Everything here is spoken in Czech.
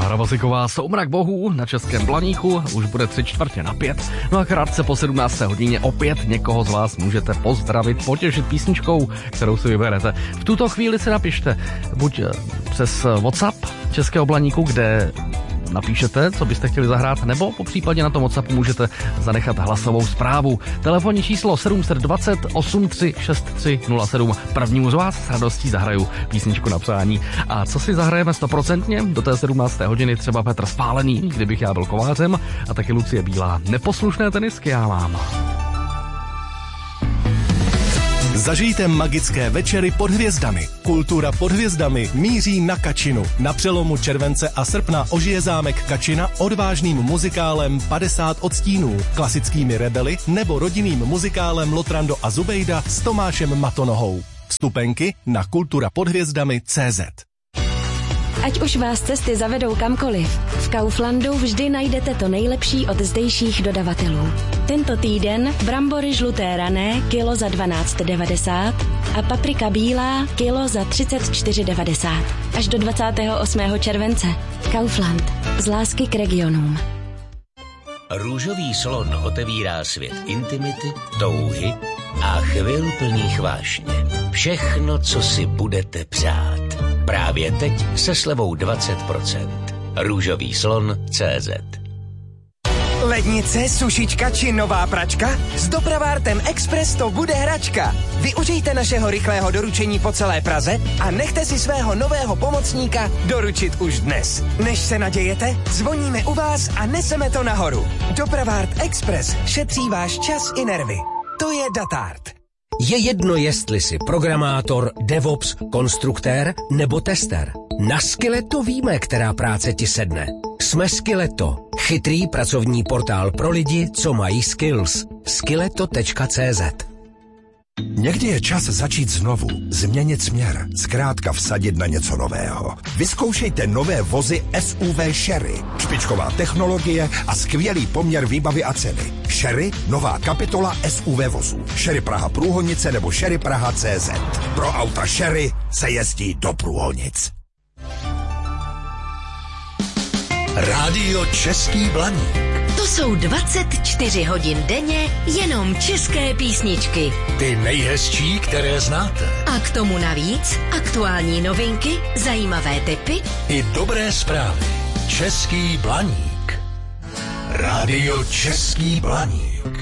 Klára Voziková, Soumrak bohů na Českém Blaníku, už bude 3:45. No a krátce po 17. hodině opět někoho z vás můžete pozdravit, potěšit písničkou, kterou si vyberete. V tuto chvíli se napište buď přes WhatsApp Českého Blaníku, kde napíšete, co byste chtěli zahrát, nebo po případě na tom WhatsAppu můžete zanechat hlasovou zprávu. Telefonní číslo 720 83 6307. Prvnímu z vás s radostí zahraju písničku na přání. A co si zahrajeme 100% do té 17. hodiny? Třeba Petr Spálený, Kdybych já byl kovářem, a taky Lucie Bílá. Neposlušné tenisky já mám. Zažijte magické večery pod hvězdami. Kultura pod hvězdami míří na Kačinu. Na přelomu července a srpna ožije zámek Kačina odvážným muzikálem 50 odstínů, klasickými rebely nebo rodinným muzikálem Lotrando a Zubejda s Tomášem Matonohou. Vstupenky na kulturapodhvězdami.cz. Ať už vás cesty zavedou kamkoliv, v Kauflandu vždy najdete to nejlepší od zdejších dodavatelů. Tento týden brambory žluté rané kilo za 12,90 a paprika bílá kilo za 34,90. Až do 28. července. Kaufland. Z lásky k regionům. Růžový slon otevírá svět intimity, touhy a chvil plných vášně. Všechno, co si budete přát. Právě teď se slevou 20%. Růžový slon.cz. Lednice, sušička či nová pračka? S Dopravártem Express to bude hračka. Využijte našeho rychlého doručení po celé Praze a nechte si svého nového pomocníka doručit už dnes. Než se nadějete, zvoníme u vás a neseme to nahoru. Dopravárt Express šetří váš čas i nervy. To je Datart. Je jedno, jestli jsi programátor, DevOps, konstruktér nebo tester. Na Skilleto víme, která práce ti sedne. Jsme Skilleto, chytrý pracovní portál pro lidi, co mají skills. Skilleto.cz. Někdy je čas začít znovu, změnit směr, zkrátka vsadit na něco nového. Vyzkoušejte nové vozy SUV Sherry. Špičková technologie a skvělý poměr výbavy a ceny. Sherry, nová kapitola SUV vozů. Sherry Praha Průhonice nebo Sherry Praha CZ. Pro auta Sherry se jezdí do průhonic. Rádio Český Blaník. To jsou 24 hodin denně jenom české písničky. Ty nejhezčí, které znáte. A k tomu navíc aktuální novinky, zajímavé tipy i dobré zprávy. Český Blaník. Rádio Český Blaník.